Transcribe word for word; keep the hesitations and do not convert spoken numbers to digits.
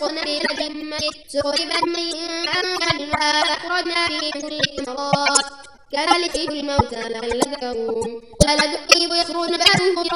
ونسقنا في لجمة سحبا من بعدها أخرجنا في كل ثمرات كذلك الموتى لعلكم ولا تكيب يخرون بعدهم